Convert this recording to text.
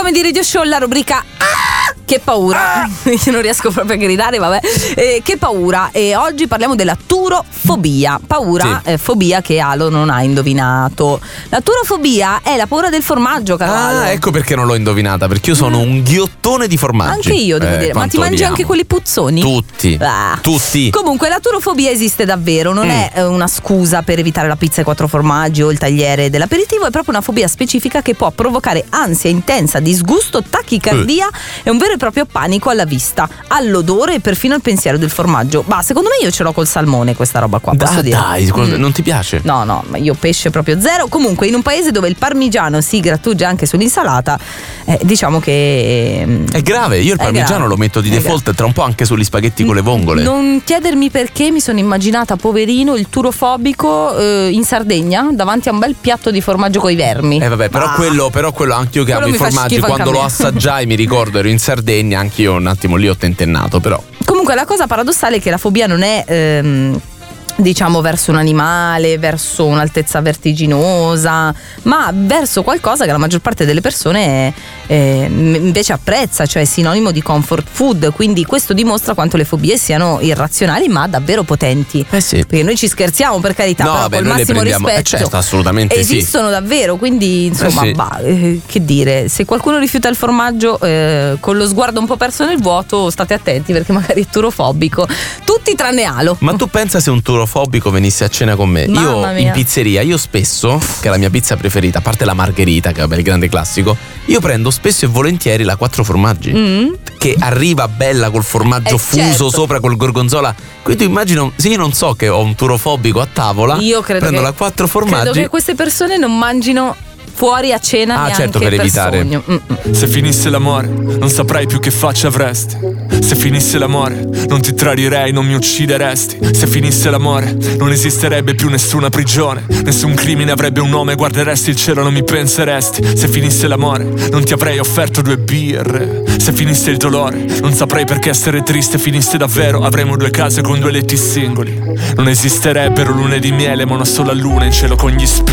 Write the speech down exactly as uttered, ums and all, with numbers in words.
Comedy Radio Show, la rubrica ah, che paura. Ah! Io non riesco proprio a gridare, vabbè. Eh, che paura. E oggi parliamo della turofobia. Paura, sì. eh, fobia che Alo non ha indovinato. La turofobia è la paura del formaggio, caro Alo. Ah, ecco perché non l'ho indovinata, perché io sono mm. un ghiottone di formaggi. Anche io devo eh, dire. Ma ti mangi odiamo. Anche quelli puzzoni? Tutti. Ah. Tutti. Comunque la turofobia esiste davvero. Non mm. è una scusa per evitare la pizza ai quattro formaggi o il tagliere dell'aperitivo. È proprio una fobia specifica che può provocare ansia intensa, disgusto, tachicardia uh. e un vero e proprio panico alla vista, all'odore e perfino al pensiero del formaggio. Ma secondo me io ce l'ho col salmone questa roba qua, posso ah, dire. Dai, mm. non ti piace? No, no, ma io pesce proprio zero. Comunque in un paese dove il parmigiano si grattugia anche sull'insalata, eh, diciamo che eh, è grave. Io il parmigiano grave. Lo metto di default grave. Tra un po' anche sugli spaghetti con le vongole. Non chiedermi perché mi sono immaginata, poverino, il turofobico eh, in Sardegna davanti a un bel piatto di formaggio coi vermi. Eh vabbè, però ah. quello però quello anche io che amo i formaggi, quando lo assaggiai mi ricordo ero in Sardegna, anche io un attimo lì ho tentennato, però. Comunque la cosa paradossale è che la fobia non è ehm, diciamo verso un animale, verso un'altezza vertiginosa, ma verso qualcosa che la maggior parte delle persone eh, invece apprezza, cioè è sinonimo di comfort food. Quindi questo dimostra quanto le fobie siano irrazionali ma davvero potenti. Eh sì. Perché noi ci scherziamo, per carità, no, però vabbè, col massimo rispetto. Eh certo, assolutamente esistono sì. davvero, quindi insomma, eh sì. bah, eh, che dire, se qualcuno rifiuta il formaggio eh, con lo sguardo un po' perso nel vuoto, state attenti perché magari è turofobico. Tutti tranne Alo. Ma tu pensa se un turofobico venisse a cena con me? Mamma io mia. In pizzeria, io spesso, che è la mia pizza preferita, a parte la margherita, che è il grande classico, io prendo spesso e volentieri la quattro formaggi, mm. che arriva bella col formaggio eh, fuso certo. sopra col gorgonzola. Quindi tu immagino, se io non so che ho un turofobico a tavola, io credo prendo che, la quattro formaggi. Credo che queste persone non mangino fuori a cena ah, neanche certo, per, per evitare. Mm-mm. Se finisse l'amore non saprai più che faccia avresti. Se finisse l'amore non ti tradirei, non mi uccideresti. Se finisse l'amore non esisterebbe più nessuna prigione, nessun crimine avrebbe un nome, guarderesti il cielo non mi penseresti. Se finisse l'amore non ti avrei offerto due birre. Se finisse il dolore non saprei perché essere triste. Finisse davvero avremmo due case con due letti singoli. Non esisterebbero lune di miele ma una sola luna in cielo con gli spiriti.